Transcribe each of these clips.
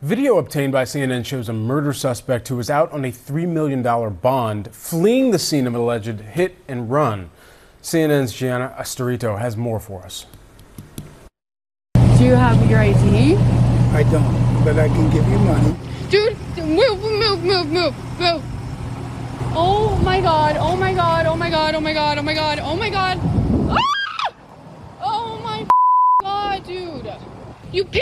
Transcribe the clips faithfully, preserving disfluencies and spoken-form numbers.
Video obtained by C N N shows a murder suspect who was out on a three million dollars bond fleeing the scene of an alleged hit and run. C N N's Gianna Astorito has more for us. Do you have your I D? I don't, but I can give you money. Dude, move, move, move, move, move. Oh my god, oh my god, oh my god, oh my god, oh my god, oh my god. Ah! Oh my god, dude. You piece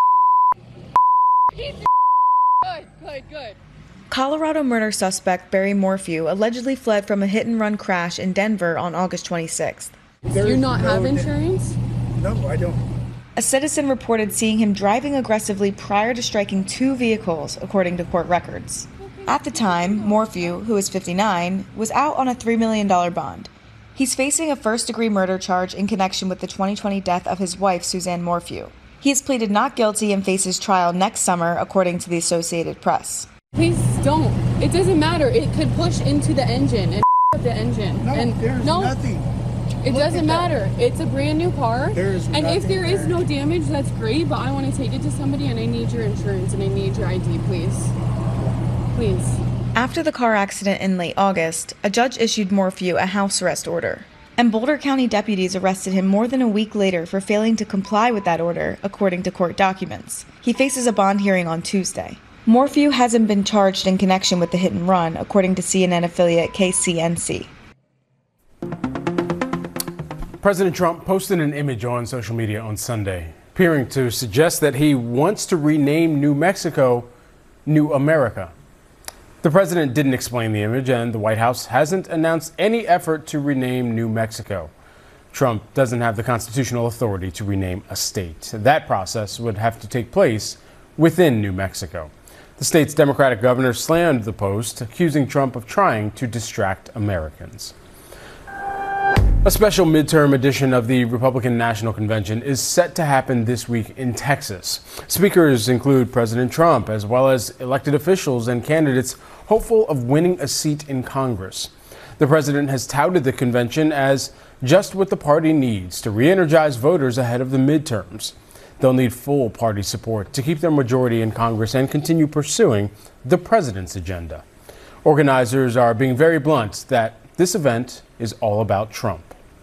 Piece Good, good, good. Colorado murder suspect Barry Morphew allegedly fled from a hit-and-run crash in Denver on August twenty-sixth. Do you not have insurance? No, I don't. A citizen reported seeing him driving aggressively prior to striking two vehicles, according to court records. At the time, Morphew, who is fifty-nine, was out on a three million dollars bond. He's facing a first-degree murder charge in connection with the twenty twenty death of his wife, Suzanne Morphew. He has pleaded not guilty and faces trial next summer, according to the Associated Press. Please don't. It doesn't matter. It could push into the engine and up the engine. No, and there's no, nothing. It Look doesn't matter. It's a brand new car. There's and if there nothing is there. no damage, that's great, but I want to take it to somebody and I need your insurance and I need your I D, please. Please. After the car accident in late August, a judge issued Morphew a house arrest order. And Boulder County deputies arrested him more than a week later for failing to comply with that order, according to court documents. He faces a bond hearing on Tuesday. Morphew hasn't been charged in connection with the hit and run, according to C N N affiliate K C N C. President Trump posted an image on social media on Sunday, appearing to suggest that he wants to rename New Mexico New America. The president didn't explain the image, and the White House hasn't announced any effort to rename New Mexico. Trump doesn't have the constitutional authority to rename a state. That process would have to take place within New Mexico. The state's Democratic governor slammed the post, accusing Trump of trying to distract Americans. A special midterm edition of the Republican National Convention is set to happen this week in Texas. Speakers include President Trump, as well as elected officials and candidates hopeful of winning a seat in Congress. The president has touted the convention as just what the party needs to re-energize voters ahead of the midterms. They'll need full party support to keep their majority in Congress and continue pursuing the president's agenda. Organizers are being very blunt that this event is all about Trump.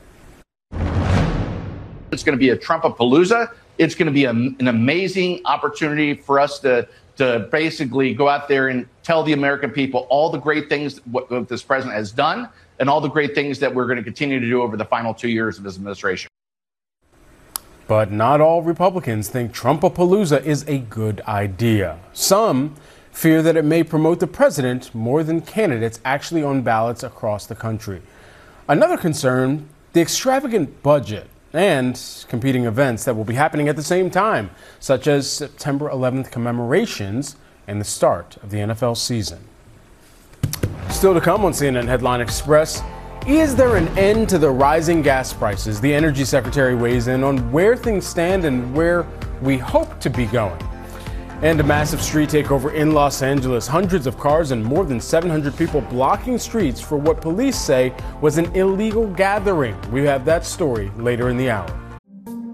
It's going to be a Trumpapalooza. It's going to be a, an amazing opportunity for us to, to basically go out there and tell the American people all the great things what, what this president has done and all the great things that we're going to continue to do over the final two years of his administration. But not all Republicans think Trumpapalooza is a good idea. Some fear that it may promote the president more than candidates actually on ballots across the country. Another concern, the extravagant budget and competing events that will be happening at the same time, such as September eleventh commemorations and the start of the N F L season. Still to come on C N N Headline Express, is there an end to the rising gas prices? The Energy Secretary weighs in on where things stand and where we hope to be going. And a massive street takeover in Los Angeles. Hundreds of cars and more than seven hundred people blocking streets for what police say was an illegal gathering. We have that story later in the hour.